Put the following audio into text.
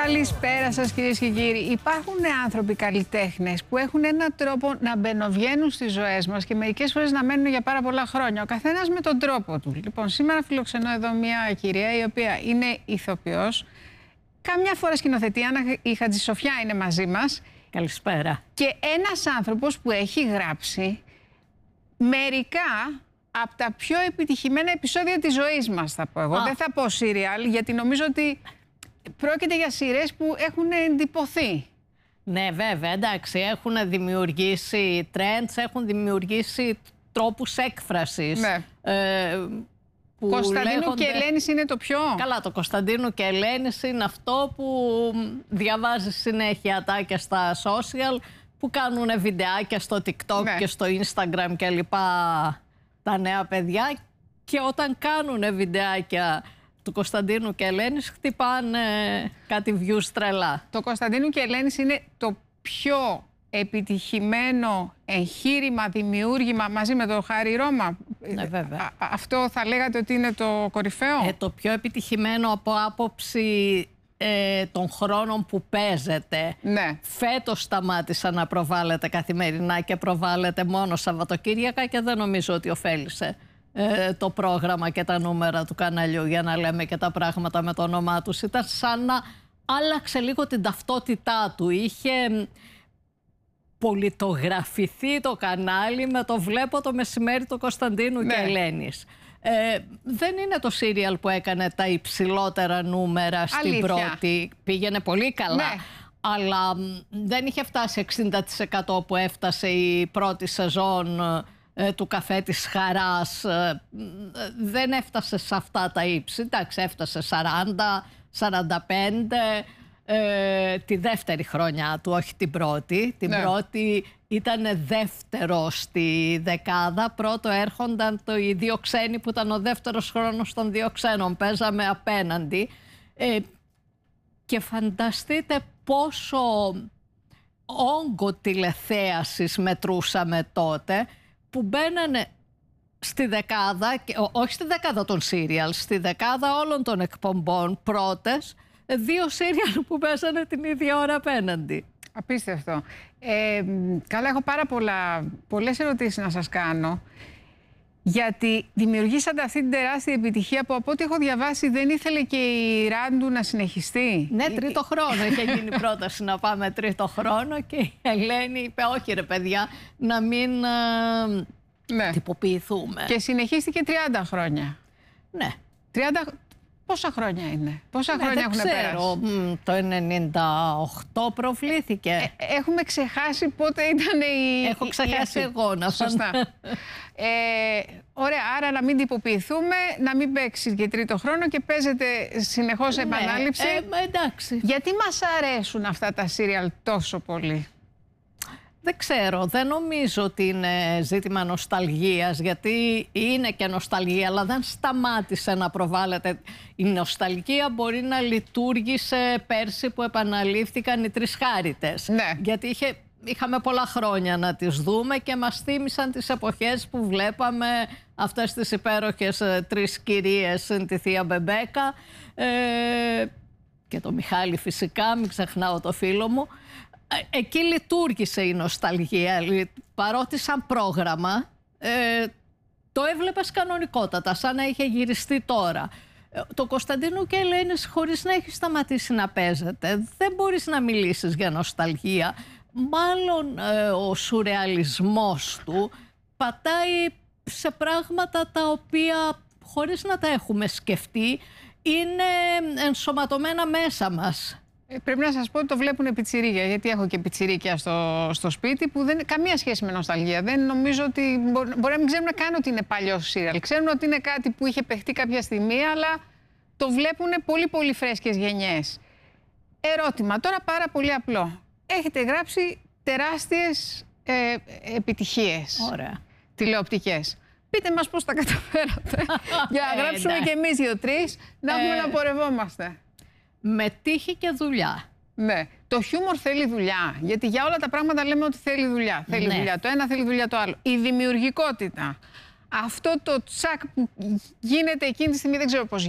Καλησπέρα σας κυρίες και κύριοι. Υπάρχουν άνθρωποι καλλιτέχνες που έχουν έναν τρόπο να μπαινοβγαίνουν στις ζωές μας και μερικές φορές να μένουν για πάρα πολλά χρόνια. Ο καθένας με τον τρόπο του. Λοιπόν, σήμερα φιλοξενώ εδώ μια κυρία η οποία είναι ηθοποιός. Καμιά φορά σκηνοθετεί, Άννα η Χατζησοφιά είναι μαζί μας. Καλησπέρα. Και ένας άνθρωπος που έχει γράψει μερικά από τα πιο επιτυχημένα επεισόδια της ζωής μας, θα πω εγώ. Δεν θα πω σύριαλ, γιατί νομίζω ότι πρόκειται για σειρές που έχουν εντυπωθεί. Ναι, βέβαια, εντάξει, έχουν δημιουργήσει trends, έχουν δημιουργήσει τρόπους έκφρασης. Ναι. Κωνσταντίνου και Ελένης είναι το πιο... Καλά, το Κωνσταντίνου και Ελένης είναι αυτό που διαβάζει συνέχεια ατάκια στα social, που κάνουν βιντεάκια στο TikTok και στο Instagram και λοιπά τα νέα παιδιά, και όταν κάνουν βιντεάκια του Κωνσταντίνου και Ελένης χτυπάνε κάτι views τρελά. Το Κωνσταντίνου και Ελένης είναι το πιο επιτυχημένο εγχείρημα, δημιούργημα μαζί με το Χάρη Ρώμα. Ναι, βέβαια. Αυτό θα λέγατε ότι είναι το κορυφαίο. Το πιο επιτυχημένο από άποψη των χρόνων που παίζεται. Ναι. Φέτος σταμάτησα να προβάλλεται καθημερινά και προβάλλεται μόνο Σαββατοκύριακα και δεν νομίζω ότι ωφέλησε το πρόγραμμα και τα νούμερα του καναλιού, για να λέμε και τα πράγματα με το όνομά τους. Ήταν σαν να άλλαξε λίγο την ταυτότητά του. Είχε πολιτογραφηθεί το κανάλι με το βλέπω το μεσημέρι του Κωνσταντίνου και Ελένης. Δεν είναι το σύριαλ που έκανε τα υψηλότερα νούμερα στην πρώτη. Πήγαινε πολύ καλά. Αλλά δεν είχε φτάσει 60% που έφτασε η πρώτη σεζόν του Καφέ της Χαράς. Δεν έφτασε σε αυτά τα ύψη. Εντάξει, έφτασε 40, 45 τη δεύτερη χρονιά του, όχι την πρώτη. Την πρώτη ήταν δεύτερο στη δεκάδα. Πρώτο έρχονταν οι δύο ξένοι που ήταν ο δεύτερος χρόνος των δύο ξένων. Παίζαμε απέναντι. Και φανταστείτε πόσο όγκο τηλεθέασης μετρούσαμε τότε, που μπαίνανε στη δεκάδα, όχι στη δεκάδα των σύριαλ, στη δεκάδα όλων των εκπομπών πρώτες, δύο σύριαλ που παίζανε την ίδια ώρα απέναντι. Απίστευτο. Καλά, έχω πολλές ερωτήσεις να σας κάνω, γιατί δημιουργήσατε αυτή την τεράστια επιτυχία που από ό,τι έχω διαβάσει δεν ήθελε και η Ράντου να συνεχιστεί. Ναι, τρίτο χρόνο είχε γίνει πρόταση να πάμε τρίτο χρόνο και η Ελένη είπε όχι ρε παιδιά, να μην τυποποιηθούμε. Και συνεχίστηκε 30 χρόνια. Ναι. 30... Πόσα χρόνια είναι, πόσα χρόνια έχουν πέρασει? Το 98 προβλήθηκε. Έχουμε ξεχάσει πότε ήταν η... Έχω ξεχάσει εγώ να Σωστά. Ωραία, άρα να μην τυποποιηθούμε, να μην παίξει και τρίτο χρόνο και παίζεται συνεχώς επανάληψη. Εντάξει. Γιατί μας αρέσουν αυτά τα σύριαλ τόσο πολύ? Δεν ξέρω, δεν νομίζω ότι είναι ζήτημα νοσταλγίας, γιατί είναι και νοσταλγία, αλλά δεν σταμάτησε να προβάλλεται. Η νοσταλγία μπορεί να λειτουργήσε πέρσι που επαναλήφθηκαν οι Τρεις Χάριτες. Ναι. Γιατί είχαμε πολλά χρόνια να τις δούμε και μας θύμισαν τις εποχές που βλέπαμε αυτές τις υπέροχες τρεις κυρίες, τη Θεία Μπεμπέκα και το Μιχάλη φυσικά, μην ξεχνάω το φίλο μου. Εκεί λειτουργήσε η νοσταλγία, παρότι σαν πρόγραμμα το έβλεπες κανονικότατα, σαν να είχε γυριστεί τώρα. Το Κωνσταντίνου και Ελένης, χωρίς να έχει σταματήσει να παίζεται, δεν μπορείς να μιλήσεις για νοσταλγία. Μάλλον ο σουρεαλισμός του πατάει σε πράγματα τα οποία, χωρίς να τα έχουμε σκεφτεί, είναι ενσωματωμένα μέσα μας. Πρέπει να σας πω ότι το βλέπουν πιτσιρίκια, γιατί έχω και πιτσιρίκια στο σπίτι που δεν είναι καμία σχέση με νοσταλγία. Δεν νομίζω ότι. Μπορεί να μην ξέρουν καν ότι είναι παλιό σύριαλ. Ξέρουν ότι είναι κάτι που είχε παιχτεί κάποια στιγμή, αλλά το βλέπουν πολύ πολύ φρέσκες γενιές. Ερώτημα τώρα πάρα πολύ απλό. Έχετε γράψει τεράστιες επιτυχίες. Ωραία. Τηλεοπτικές. Πείτε μας πώς τα καταφέρατε. Για να γράψουμε κι εμείς 2-3, να έχουμε να πορευόμαστε. Με τύχη και δουλειά. Ναι. Το χιούμορ θέλει δουλειά. Γιατί για όλα τα πράγματα λέμε ότι θέλει δουλειά. Θέλει δουλειά το ένα, θέλει δουλειά το άλλο. Η δημιουργικότητα. Αυτό το τσακ που γίνεται εκείνη τη στιγμή δεν ξέρω πώς